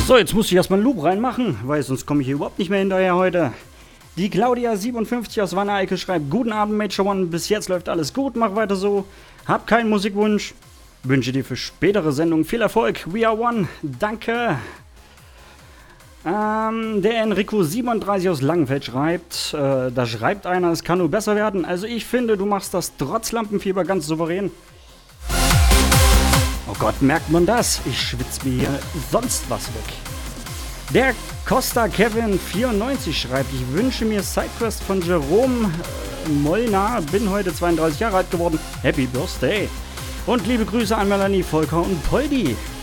So, jetzt muss ich erstmal einen Loop reinmachen, weil sonst komme ich hier überhaupt nicht mehr hinterher heute. Die Claudia57 aus Wanne-Eickel schreibt: Guten Abend, Major One, bis jetzt läuft alles gut, mach weiter so. Hab keinen Musikwunsch, wünsche dir für spätere Sendungen viel Erfolg. We are one, danke. Der Enrico37 aus Langenfeld schreibt, da schreibt einer, es kann nur besser werden. Also ich finde, du machst das trotz Lampenfieber ganz souverän. Oh Gott, merkt man das? Ich schwitze mir hier sonst was weg. Der Costa Kevin 94 schreibt: Ich wünsche mir Sidequest von Jerome Molnar. Bin heute 32 Jahre alt geworden. Happy Birthday. Und liebe Grüße an Melanie, Volker und Poldi.